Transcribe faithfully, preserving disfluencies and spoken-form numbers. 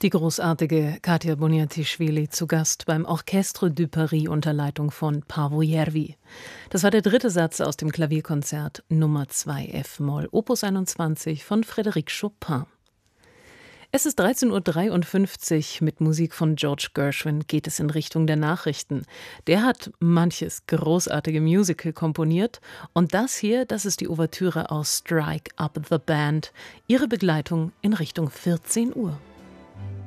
Die großartige Katia Boniatischvili zu Gast beim Orchestre de Paris unter Leitung von Paavo Järvi. Das war der dritte Satz aus dem Klavierkonzert Nummer zwei F-Moll, Opus einundzwanzig von Frédéric Chopin. Es ist dreizehn Uhr dreiundfünfzig. Mit Musik von George Gershwin geht es in Richtung der Nachrichten. Der hat manches großartige Musical komponiert. Und das hier, das ist die Ouvertüre aus Strike Up the Band. Ihre Begleitung in Richtung vierzehn Uhr.